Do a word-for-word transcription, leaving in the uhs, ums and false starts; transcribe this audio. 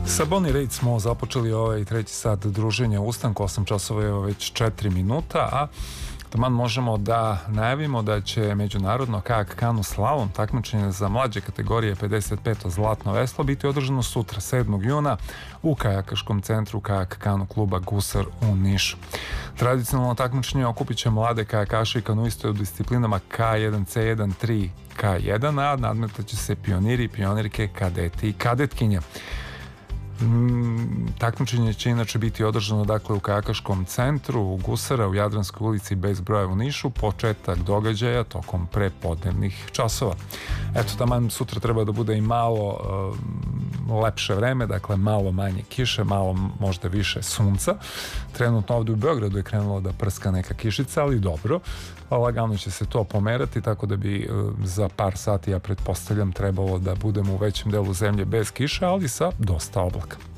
Sa Bonnie Raitt smo započeli ovaj treći sat druženja ustanku, osam časova je već četiri minuta, a taman možemo da najavimo da će međunarodno kajak kanu slalom takmičenje za mlađe kategorije pedeset peto zlatno veslo biti održano sutra sedmog juna u kajakaškom centru kajak kanu kluba Gusar u Nišu. Tradicionalno takmičenje okupit će mlade kajakaše i kanuiste u disciplinama K jedan, C jedan, tri, K jedan, a nadmetaće se pioniri, pionirke, kadeti i kadetkinje. Mm, takmičenje će inače biti održano dakle u kajakaškom centru u Gusara u Jadranskoj ulici bez broja u Nišu. Početak događaja tokom prepodnevnih časova. Eto, taman sutra treba da bude i malo uh, lepše vreme, dakle malo manje kiše, malo možda više sunca. Trenutno ovdje u Beogradu je krenulo da prska neka kišica, ali dobro, lagano će se to pomerati, tako da bi uh, za par sati, ja pretpostavljam, trebalo da budemo u većem delu zemlje bez kiše, ali sa dosta oblaka.